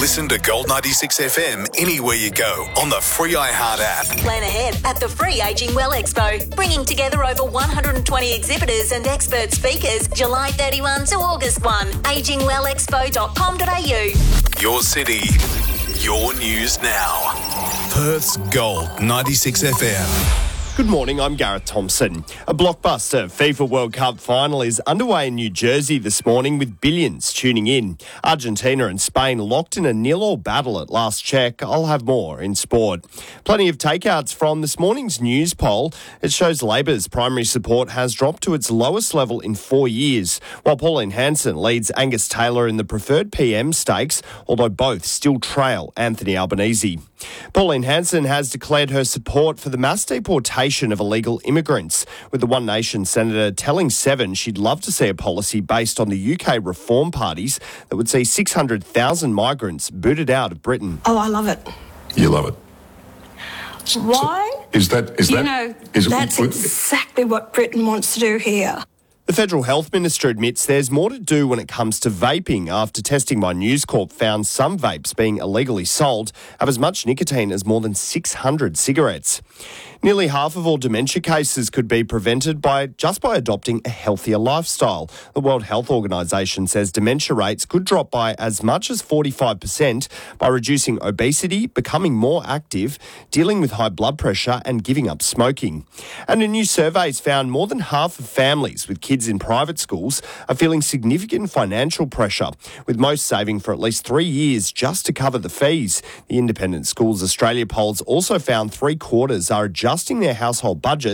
Listen to Gold 96 FM anywhere you go on the free iHeart app. Plan ahead at the free Ageing Well Expo, bringing together over 120 exhibitors and expert speakers July 31 to August 1. agingwellexpo.com.au. Your city, your news now. Perth's Gold 96 FM. Good morning, I'm Gareth Thompson. A blockbuster FIFA World Cup final is underway in New Jersey this morning with billions tuning in. Argentina and Spain locked in a 0-0 battle at last check. I'll have more in sport. Plenty of takeouts from this morning's news poll. It shows Labor's primary support has dropped to its lowest level in 4 years, while Pauline Hanson leads Angus Taylor in the preferred PM stakes, although both still trail Anthony Albanese. Pauline Hanson has declared her support for the mass deportation of illegal immigrants, with the One Nation Senator telling Seven she'd love to see a policy based on the UK reform parties that would see 600,000 migrants booted out of Britain. Oh, I love it. You love it. Why? That's exactly what Britain wants to do here. The Federal Health Minister admits there's more to do when it comes to vaping after testing by News Corp found some vapes being illegally sold have as much nicotine as more than 600 cigarettes. Nearly half of all dementia cases could be prevented by adopting a healthier lifestyle. The World Health Organization says dementia rates could drop by as much as 45% by reducing obesity, becoming more active, dealing with high blood pressure and giving up smoking. And a new survey has found more than half of families with kids in private schools are feeling significant financial pressure, with most saving for at least 3 years just to cover the fees. The Independent Schools Australia polls also found 3/4 are adjusting their household budget